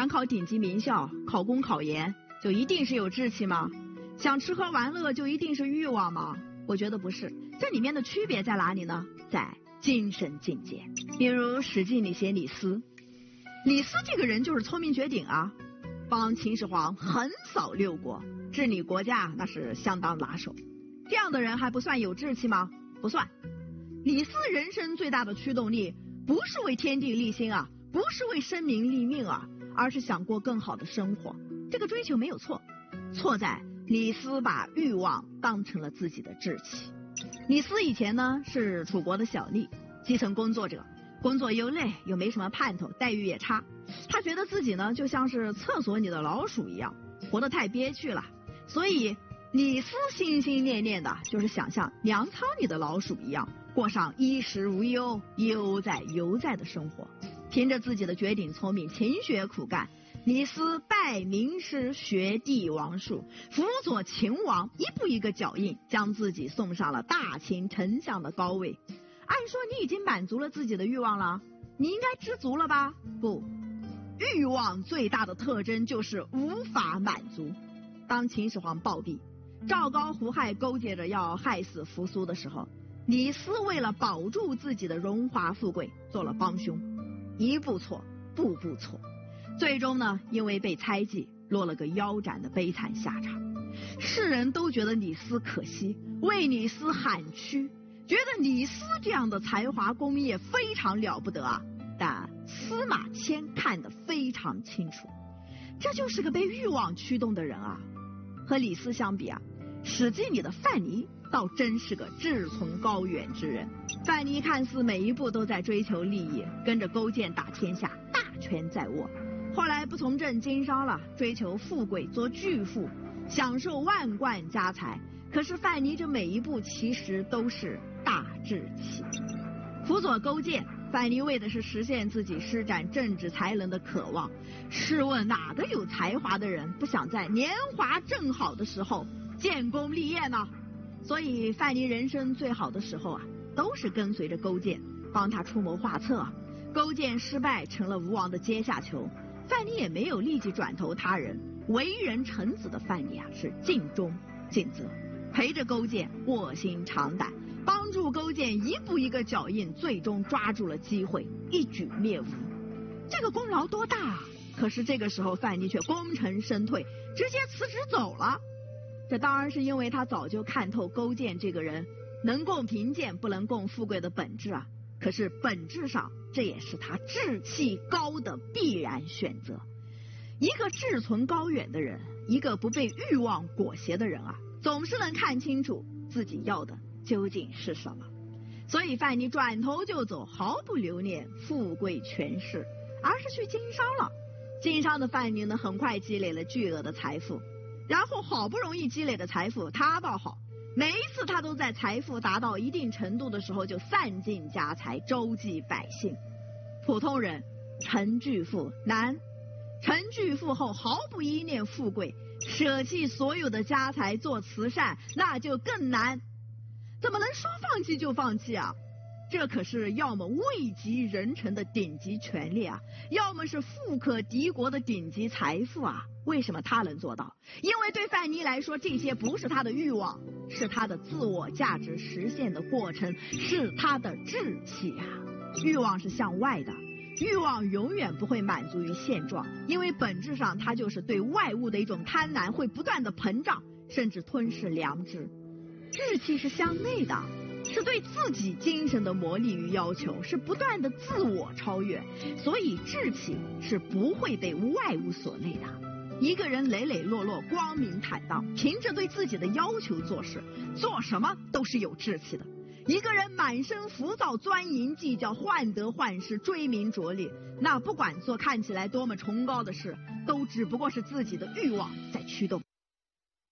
想考顶级名校，考公考研，就一定是有志气吗？想吃喝玩乐就一定是欲望吗？我觉得不是，这里面的区别在哪里呢？在精神境界。比如《史记》里写李斯，李斯这个人就是聪明绝顶啊，帮秦始皇横扫六国，治理国家那是相当拿手。这样的人还不算有志气吗？不算。李斯人生最大的驱动力不是为天地立心啊，不是为生民立命啊，而是想过更好的生活。这个追求没有错，错在李斯把欲望当成了自己的志气。李斯以前呢是楚国的小吏，基层工作者，工作又累又没什么盼头，待遇也差。他觉得自己呢就像是厕所里的老鼠一样，活得太憋屈了。所以李斯心心念念的就是想像粮仓里的老鼠一样，过上衣食无忧、悠哉悠哉的生活。凭着自己的绝顶聪明，勤学苦干，李斯拜名师，学帝王术，辅佐秦王，一步一个脚印，将自己送上了大秦丞相的高位。按说你已经满足了自己的欲望了，你应该知足了吧？不，欲望最大的特征就是无法满足。当秦始皇暴毙，赵高胡亥勾结着要害死扶苏的时候，李斯为了保住自己的荣华富贵，做了帮凶，一步错，步步错，最终呢，因为被猜忌，落了个腰斩的悲惨下场。世人都觉得李斯可惜，为李斯喊屈，觉得李斯这样的才华功业非常了不得啊。但司马迁看得非常清楚，这就是个被欲望驱动的人啊。和李斯相比啊，史记里的范蠡倒真是个志存高远之人。范蠡看似每一步都在追求利益，跟着勾践打天下，大权在握。后来不从政经商了，追求富贵，做巨富，享受万贯家财。可是范蠡这每一步其实都是大志气。辅佐勾践，范蠡为的是实现自己施展政治才能的渴望。试问哪个有才华的人不想在年华正好的时候建功立业呢？所以范蠡人生最好的时候啊，都是跟随着勾践，帮他出谋划策。勾践失败成了吴王的阶下囚，范蠡也没有立即转投他人。为人臣子的范蠡啊，是尽忠尽责，陪着勾践卧薪尝胆，帮助勾践一步一个脚印，最终抓住了机会，一举灭吴。这个功劳多大啊！可是这个时候范蠡却功成身退，直接辞职走了。这当然是因为他早就看透勾践这个人能共贫贱不能共富贵的本质啊。可是本质上这也是他志气高的必然选择。一个志存高远的人，一个不被欲望裹挟的人啊，总是能看清楚自己要的究竟是什么。所以范蠡转头就走，毫不留恋富贵权势，而是去经商了。经商的范蠡呢，很快积累了巨额的财富，然后好不容易积累的财富他倒好，每一次他都在财富达到一定程度的时候就散尽家财，周济百姓。普通人成巨富难，成巨富后毫不依恋富贵，舍弃所有的家财做慈善，那就更难。怎么能说放弃就放弃啊？这可是要么位极人臣的顶级权力啊，要么是富可敌国的顶级财富啊。为什么他能做到？因为对范蠡来说，这些不是他的欲望，是他的自我价值实现的过程，是他的志气啊。欲望是向外的，欲望永远不会满足于现状，因为本质上它就是对外物的一种贪婪，会不断的膨胀，甚至吞噬良知。志气是向内的，是对自己精神的磨砺与要求，是不断的自我超越，所以志气是不会被外物所累的。一个人磊磊落落、光明坦荡，凭着对自己的要求做事，做什么都是有志气的。一个人满身浮躁、钻营计较、患得患失、追名逐利，那不管做看起来多么崇高的事，都只不过是自己的欲望在驱动。